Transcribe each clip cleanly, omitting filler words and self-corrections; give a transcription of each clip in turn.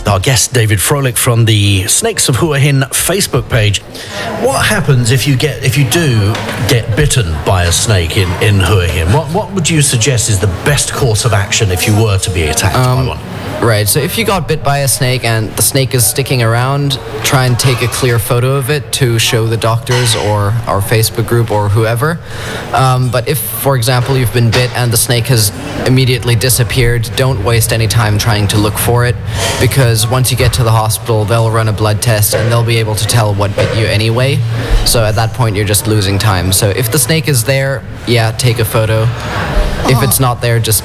Our guest, David Froelich, from the Snakes of Hua Hin Facebook page. What happens if you do get bitten by a snake in Hua Hin? What would you suggest is the best course of action if you were to be attacked by one? Right, so if you got bit by a snake and the snake is sticking around, try and take a clear photo of it to show the doctors or our Facebook group or whoever. But if, for example, you've been bit and the snake has immediately disappeared, don't waste any time trying to look for it, because once you get to the hospital, they'll run a blood test and they'll be able to tell what bit you anyway. So at that point, you're just losing time. So if the snake is there, yeah, take a photo. If it's not there, just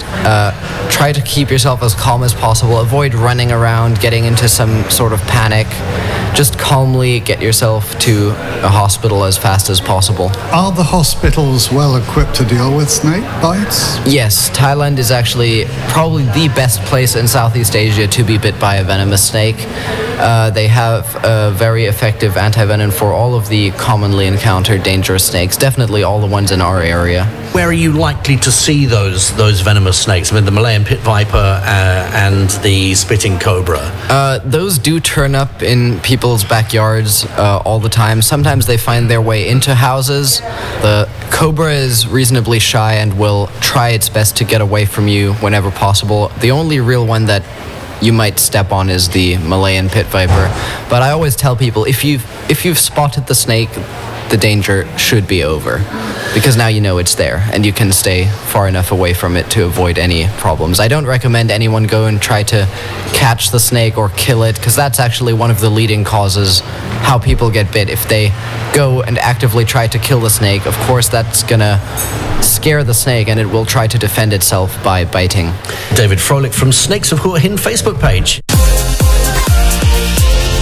try to keep yourself as calm as possible. Avoid running around, getting into some sort of panic. Just calmly get yourself to a hospital as fast as possible. Are the hospitals well equipped to deal with snake bites? Yes, Thailand is actually probably the best place in Southeast Asia to be bit by a venomous snake. They have a very effective antivenom for all of the commonly encountered dangerous snakes, definitely all the ones in our area. Where are you likely to see those venomous snakes? I mean, the Malayan pit viper and the spitting cobra. Those do turn up in people's backyards all the time. Sometimes they find their way into houses. The cobra is reasonably shy and will try its best to get away from you whenever possible. The only real one that you might step on is the Malayan pit viper. But I always tell people, if you've spotted the snake, the danger should be over, because now you know it's there and you can stay far enough away from it to avoid any problems. I don't recommend anyone go and try to catch the snake or kill it, because that's actually one of the leading causes how people get bit. If they go and actively try to kill the snake, of course that's gonna scare the snake and it will try to defend itself by biting. David Froelich from Snakes of Hua Hin Facebook page.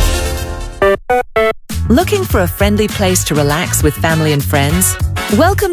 Looking for a friendly place to relax with family and friends? Welcome